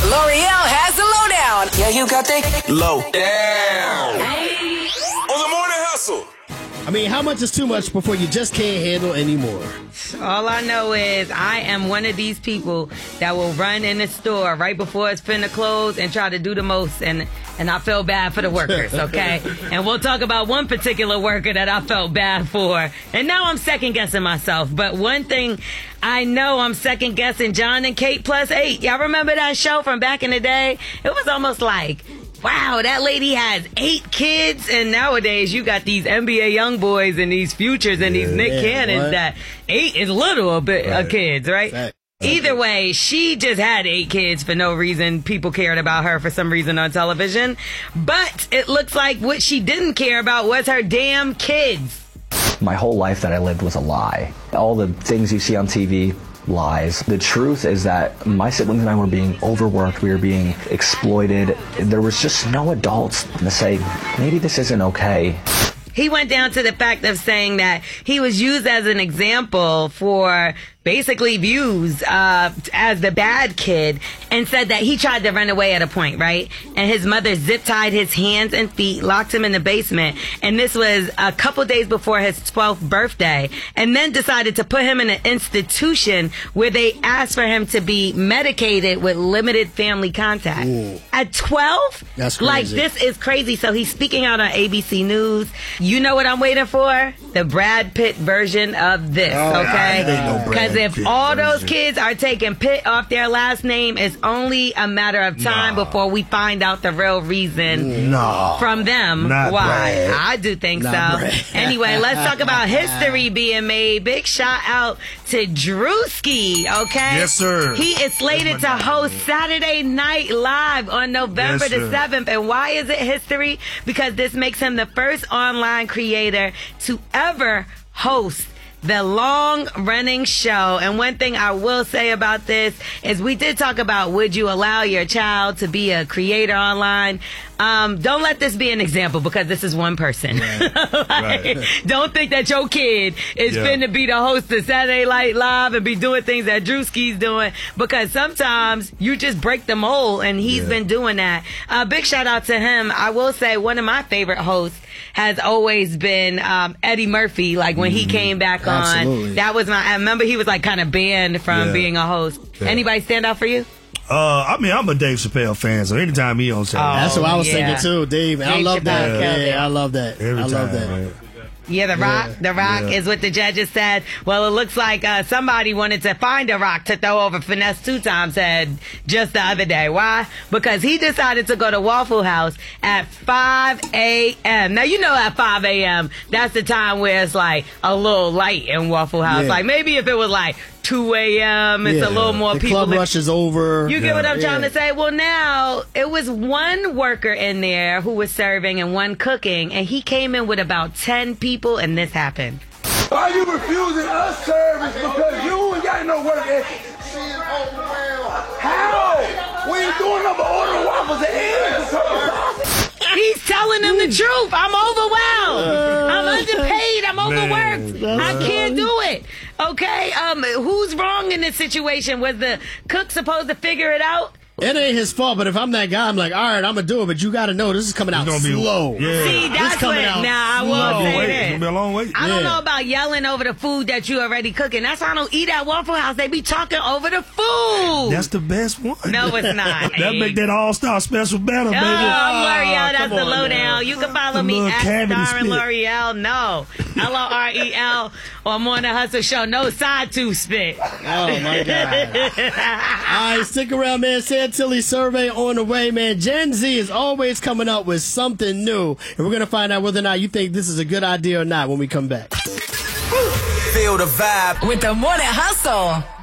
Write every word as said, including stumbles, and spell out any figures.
L'Oreal has the lowdown. Yeah, you got the low down. On the Morning Hustle. I mean, how much is too much before you just can't handle anymore? All I know is I am one of these people that will run in the store right before it's finna close and try to do the most, and and I feel bad for the workers, okay? And we'll talk about one particular worker that I felt bad for, and now I'm second guessing myself. But one thing I know, I'm second guessing John and Kate plus eight. Y'all remember that show from back in the day? It was almost like, wow, that lady has eight kids, and nowadays you got these N B A young boys and these futures and yeah, these Nick yeah, Cannons what? that eight is little a bit right. of kids, right? Fact. Either way, she just had eight kids for no reason. People cared about her for some reason on television. But it looks like what she didn't care about was her damn kids. My whole life that I lived was a lie. All the things you see on T V, lies. The truth is that my siblings and I were being overworked. We were being exploited. There was just no adults to say, maybe this isn't okay. He went down to the fact of saying that he was used as an example for basically views uh, as the bad kid, and said that he tried to run away at a point, right? And his mother zip-tied his hands and feet, locked him in the basement. And this was a couple days before his twelfth birthday. And then decided to put him in an institution where they asked for him to be medicated with limited family contact. Ooh. At twelve? That's crazy. Like, this is crazy. So he's speaking out on A B C News. You know what I'm waiting for? The Brad Pitt version of this, oh, okay? Because no if all those kids are taking Pitt off their last name, it's only a matter of time no. before we find out the real reason no. from them Not why. Brad. I do think Not so. Brad. Anyway, let's talk about history being made. Big shout out to Drewski, okay? Yes, sir. He is slated to host Saturday Night Live on November yes, the seventh. And why is it history? Because this makes him the first online creator to ever host the long-running show. And one thing I will say about this is we did talk about, would you allow your child to be a creator online? Um, don't let this be an example, because this is one person. Right. like, right. Don't think that your kid is yeah. finna be the host of Saturday Night Live and be doing things that Drewski's doing, because sometimes you just break the mold, and he's yeah. been doing that. Uh, big shout out to him. I will say one of my favorite hosts has always been um, Eddie Murphy. Like when mm-hmm. he came back Absolutely. on, that was my, I remember he was like kind of banned from yeah. being a host. Yeah. Anybody stand out for you? Uh, I mean, I'm a Dave Chappelle fan, so anytime he on Saturday, oh, that's what I was yeah. thinking too, Dave. Dave I love Chappelle that. Yeah, yeah, I love that. Every I love time, that. man. Yeah, The Rock. Yeah. The Rock Yeah. is what the judges said. Well, it looks like uh, somebody wanted to find The Rock to throw over Finesse Two Times head just the other day. Why? Because he decided to go to Waffle House at five a.m. Now, you know at five a.m., that's the time where it's like a little light in Waffle House. Yeah. Like maybe if it was like two a.m., it's yeah. a little more the people. Club rush is over. You get Yeah. what I'm trying Yeah. to say? Well, now, it was one worker in there who was serving and one cooking, and he came in with about ten people, and this happened. Why you refusing us service because you ain't got no work ethic? How? We ain't doing nothing but ordering waffles and eggs. He's telling them the truth. I'm overwhelmed. I'm underpaid. I'm overworked. Man. I can't do it. Okay? Um, who's wrong in this situation? Was the cook supposed to figure it out? It ain't his fault, but if I'm that guy, I'm like, all right, I'm going to do it, but you got to know this is coming out It's gonna be- slow. yeah. See, This that's coming what, out now I will slow. say Wait, this. it's gonna be a long wait. I don't Yeah. know about yelling over the food that you already cooking. That's why I don't eat at Waffle House. They be talking over the food. That's the best one. No, it's not. That make that all-star special better, Oh, baby. I'm L'Oreal. That's come the on lowdown. now. You can follow The me little at cavity Starring spit. L'Oreal. No. L O R E L or Morning Hustle Show. No side tooth spit. Oh, my God. All right, stick around, man. Santilli survey on the way, man. Gen Z is always coming up with something new, and we're going to find out whether or not you think this is a good idea or not when we come back. Feel the vibe With the Morning Hustle.